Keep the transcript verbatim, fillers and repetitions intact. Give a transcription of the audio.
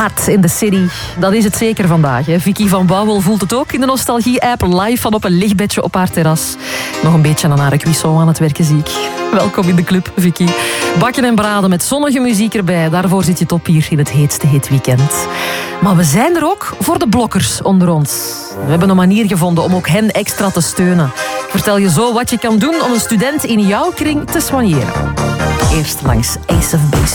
hard in the city. Dat is het zeker vandaag. Hè. Vicky van Bouwel voelt het ook in de Nostalgie-app live van op een lichtbedje op haar terras. Nog een beetje aan haar cuisson aan het werken, zie ik. Welkom in de club, Vicky. Bakken en braden met zonnige muziek erbij. Daarvoor zit je top hier in het heetste hitweekend. Maar we zijn er ook voor de blokkers onder ons. We hebben een manier gevonden om ook hen extra te steunen. Ik vertel je zo wat je kan doen om een student in jouw kring te soigneren. Eerst langs Ace of Base.